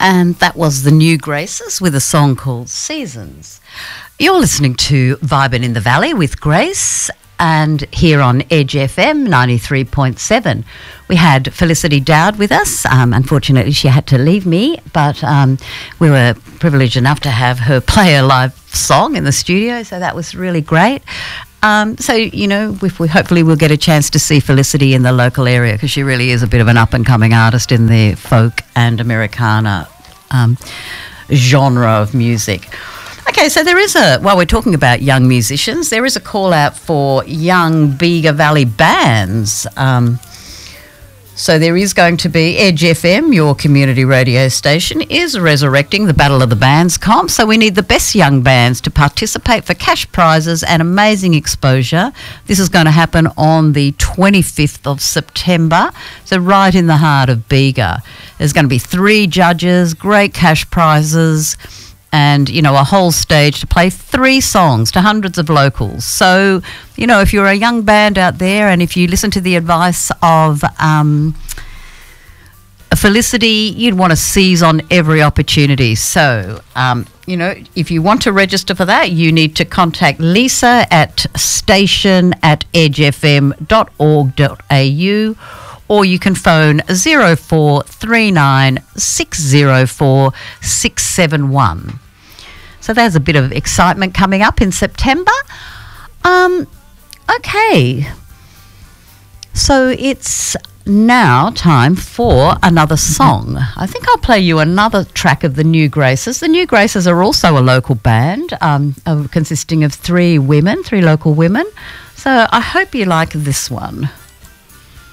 And that was the New Graces with a song called Seasons. You're listening to Vibin' in the Valley with Grace, and here on Edge FM 93.7. We had Felicity Dowd with us. Unfortunately, she had to leave me, but we were privileged enough to have her play a live song in the studio, so that was really great. So, you know, hopefully we'll get a chance to see Felicity in the local area, because she really is a bit of an up-and-coming artist in the folk and Americana genre of music. Okay, so there is while we're talking about young musicians, there is a call out for young Bega Valley bands. So there is going to be Edge FM, your community radio station, is resurrecting the Battle of the Bands comp. So we need the best young bands to participate for cash prizes and amazing exposure. This is going to happen on the 25th of September, so right in the heart of Bega. There's going to be 3 judges, great cash prizes, and, you know, a whole stage to play 3 songs to hundreds of locals. So, you know, if you're a young band out there and if you listen to the advice of Felicity, you'd want to seize on every opportunity. So, you know, if you want to register for that, you need to contact Lisa at station@edgefm.org.au, or you can phone 0439 604 671. So there's a bit of excitement coming up in September. Okay. So it's now time for another song. I think I'll play you another track of the New Graces. The New Graces are also a local band consisting of 3 local women. So I hope you like this one.